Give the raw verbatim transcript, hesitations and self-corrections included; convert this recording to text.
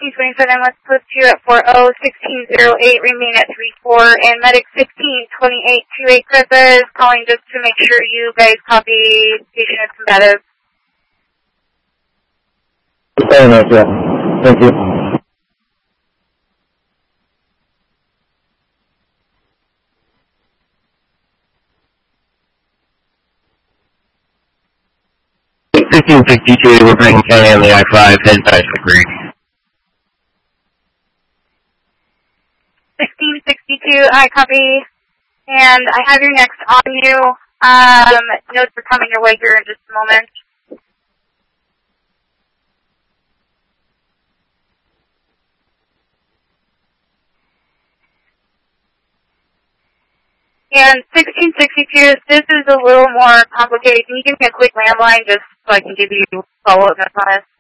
sixteen twenty-seven, let's post you at four oh, sixteen oh eight, remain at three four, and medic sixteen twenty-eight twenty-eight Griffiths, calling just to make sure you guys copy station is combative. Very nice, yeah. Thank you. fifteen sixty-two, we're bringing County on the I five, head back to the creek. sixteen sixty-two, I copy, and I have your next on you. Um, notes are coming your way here in just a moment. And sixteen sixty-two, this is a little more complicated. Can you give me a quick landline just so I can give you follow-up notes on this?